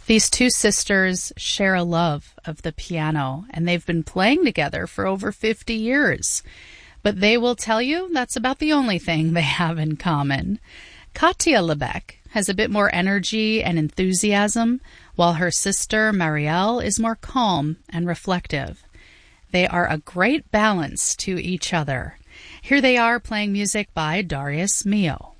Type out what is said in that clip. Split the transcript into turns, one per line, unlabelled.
These two sisters share a love of the piano, and they've been playing together for over 50 years. But they will tell you that's about the only thing they have in common. Katia Lebec has a bit more energy and enthusiasm, while her sister Marielle is more calm and reflective. They are a great balance to each other. Here they are playing music by Darius Milhaud.